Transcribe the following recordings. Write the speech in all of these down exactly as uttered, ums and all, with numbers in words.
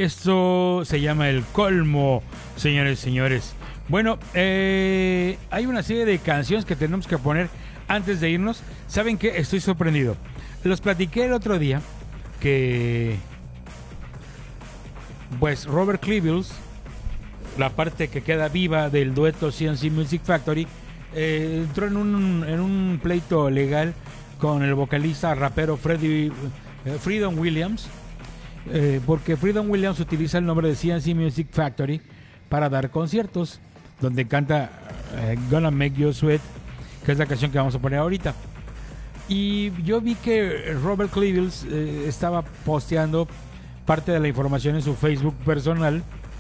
esto se llama El Colmo, señores y señores. Bueno, eh, hay una serie de canciones que tenemos que poner antes de irnos. ¿Saben qué? Estoy sorprendido. Los platiqué el otro día que, pues, Robert Cleveland, la parte que queda viva del dueto C N C Music Factory, eh, entró en un, en un pleito legal con el vocalista rapero Freddie, eh, Freedom Williams, eh, porque Freedom Williams utiliza el nombre de C N C Music Factory para dar conciertos, donde canta eh, Gonna Make You Sweat, que es la canción que vamos a poner ahorita. Y yo vi que Robert Cleveland eh, estaba posteando parte de la información en su Facebook personal,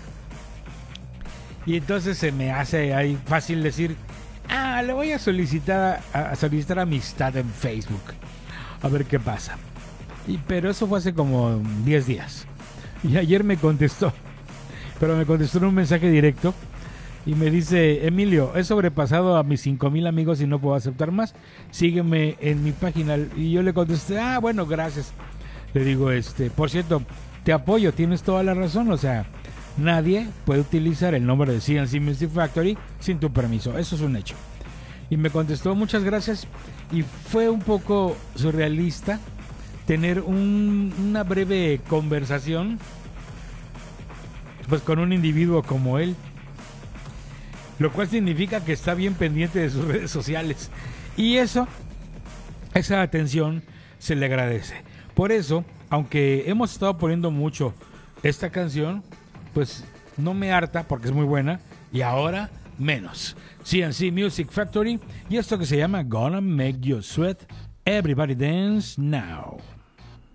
y entonces se me hace ahí fácil decir, ah, le voy a solicitar a, a solicitar amistad en Facebook, a ver qué pasa. Y, pero eso fue hace como diez días. Y ayer me contestó, pero me contestó en un mensaje directo y me dice: Emilio, he sobrepasado a mis cinco mil amigos y no puedo aceptar más. Sígueme en mi página. Y yo le contesté: ah, bueno, gracias. Le digo, este, por cierto, te apoyo, tienes toda la razón. O sea, nadie puede utilizar el nombre de C N C Music Factory sin tu permiso. Eso es un hecho. Y me contestó: muchas gracias. Y fue un poco surrealista tener un, una breve conversación, pues, con un individuo como él, lo cual significa que está bien pendiente de sus redes sociales, y eso, esa atención se le agradece. Por eso, aunque hemos estado poniendo mucho esta canción, pues no me harta porque es muy buena, y ahora menos. C N C Music Factory y esto que se llama Gonna Make You Sweat. Everybody dance now.